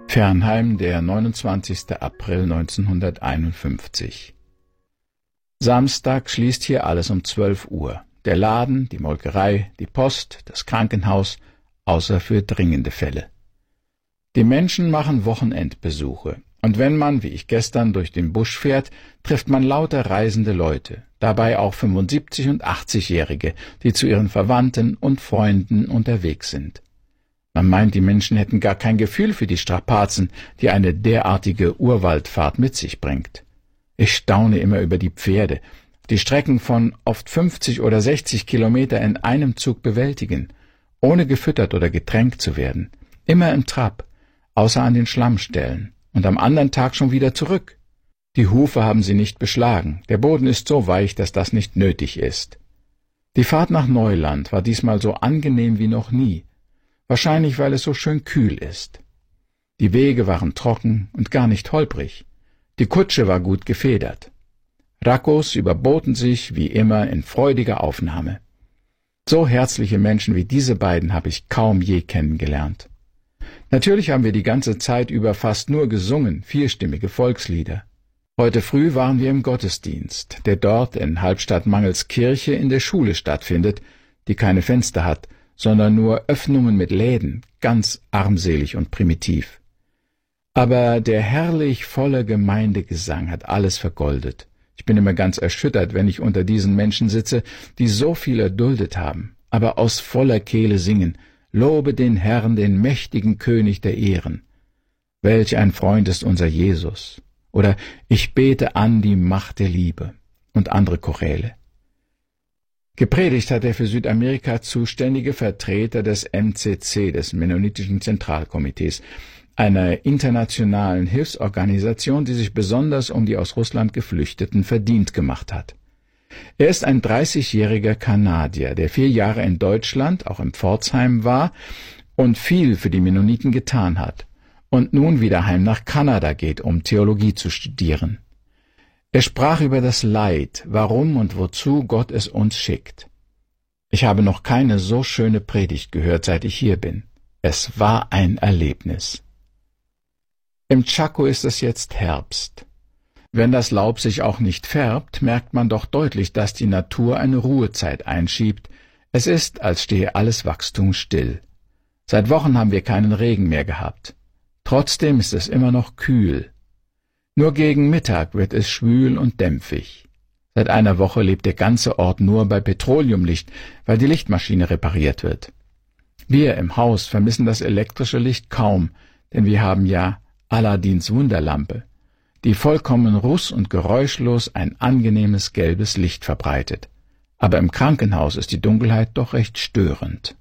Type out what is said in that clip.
Fernheim, der 29. April 1951. Samstag schließt hier alles um 12 Uhr. Der Laden, die Molkerei, die Post, das Krankenhaus, außer für dringende Fälle. Die Menschen machen Wochenendbesuche. Und wenn man, wie ich gestern, durch den Busch fährt, trifft man lauter reisende Leute, dabei auch 75- und 80-Jährige, die zu ihren Verwandten und Freunden unterwegs sind. Man meint, die Menschen hätten gar kein Gefühl für die Strapazen, die eine derartige Urwaldfahrt mit sich bringt. Ich staune immer über die Pferde, die Strecken von oft 50 oder 60 Kilometer in einem Zug bewältigen, ohne gefüttert oder getränkt zu werden, immer im Trab, außer an den Schlammstellen, und am anderen Tag schon wieder zurück. Die Hufe haben sie nicht beschlagen, der Boden ist so weich, dass das nicht nötig ist. Die Fahrt nach Neuland war diesmal so angenehm wie noch nie, wahrscheinlich weil es so schön kühl ist. Die Wege waren trocken und gar nicht holprig. Die Kutsche war gut gefedert. Rackos überboten sich, wie immer, in freudiger Aufnahme. So herzliche Menschen wie diese beiden habe ich kaum je kennengelernt. Natürlich haben wir die ganze Zeit über fast nur gesungen, vierstimmige Volkslieder. Heute früh waren wir im Gottesdienst, der dort in Halbstadt-Mangels-Kirche in der Schule stattfindet, die keine Fenster hat, sondern nur Öffnungen mit Läden, ganz armselig und primitiv. Aber der herrlich volle Gemeindegesang hat alles vergoldet. Ich bin immer ganz erschüttert, wenn ich unter diesen Menschen sitze, die so viel erduldet haben, aber aus voller Kehle singen: Lobe den Herrn, den mächtigen König der Ehren. Welch ein Freund ist unser Jesus. Oder Ich bete an die Macht der Liebe und andere Choräle. Gepredigt hat der für Südamerika zuständige Vertreter des MCC, des Mennonitischen Zentralkomitees, einer internationalen Hilfsorganisation, die sich besonders um die aus Russland Geflüchteten verdient gemacht hat. Er ist ein 30-jähriger Kanadier, der 4 Jahre in Deutschland, auch in Pforzheim war und viel für die Mennoniten getan hat und nun wieder heim nach Kanada geht, um Theologie zu studieren. Er sprach über das Leid, warum und wozu Gott es uns schickt. Ich habe noch keine so schöne Predigt gehört, seit ich hier bin. Es war ein Erlebnis. Im Chaco ist es jetzt Herbst. Wenn das Laub sich auch nicht färbt, merkt man doch deutlich, dass die Natur eine Ruhezeit einschiebt. Es ist, als stehe alles Wachstum still. Seit Wochen haben wir keinen Regen mehr gehabt. Trotzdem ist es immer noch kühl. Nur gegen Mittag wird es schwül und dämpfig. Seit einer Woche lebt der ganze Ort nur bei Petroleumlicht, weil die Lichtmaschine repariert wird. Wir im Haus vermissen das elektrische Licht kaum, denn wir haben ja Aladins Wunderlampe, die vollkommen ruß- und geräuschlos ein angenehmes gelbes Licht verbreitet. Aber im Krankenhaus ist die Dunkelheit doch recht störend.